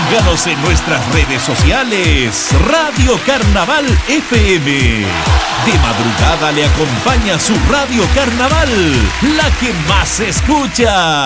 Síganos en nuestras redes sociales. Radio Carnaval FM. De madrugada le acompaña su Radio Carnaval, la que más se escucha.